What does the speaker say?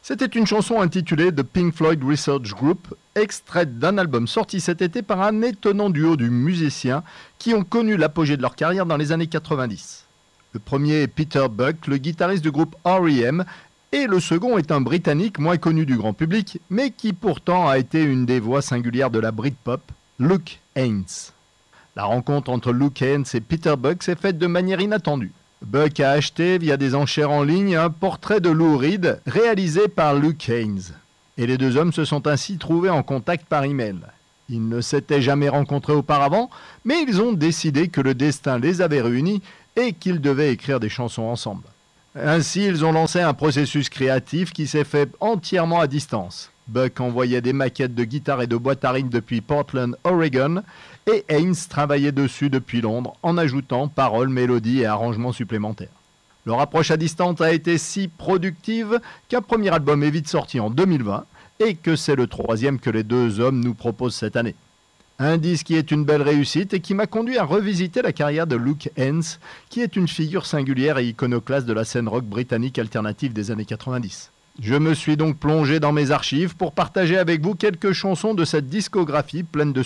C'était une chanson intitulée The Pink Floyd Research Group, extraite d'un album sorti cet été par un étonnant duo de musiciens qui ont connu l'apogée de leur carrière dans les années 90. Le premier est Peter Buck, le guitariste du groupe R.E.M., et le second est un Britannique moins connu du grand public, mais qui pourtant a été une des voix singulières de la Britpop, Luke Haines. La rencontre entre Luke Haines et Peter Buck s'est faite de manière inattendue. Buck a acheté via des enchères en ligne un portrait de Lou Reed réalisé par Luke Haines. Et les deux hommes se sont ainsi trouvés en contact par email. Ils ne s'étaient jamais rencontrés auparavant, mais ils ont décidé que le destin les avait réunis et qu'ils devaient écrire des chansons ensemble. Ainsi, ils ont lancé un processus créatif qui s'est fait entièrement à distance. Buck envoyait des maquettes de guitare et de boîte à rythme depuis Portland, Oregon, et Haines travaillait dessus depuis Londres en ajoutant paroles, mélodies et arrangements supplémentaires. Leur approche à distance a été si productive qu'un premier album est vite sorti en 2020 et que c'est le troisième que les deux hommes nous proposent cette année. Un disque qui est une belle réussite et qui m'a conduit à revisiter la carrière de Luke Haines, qui est une figure singulière et iconoclaste de la scène rock britannique alternative des années 90. Je me suis donc plongé dans mes archives pour partager avec vous quelques chansons de cette discographie pleine de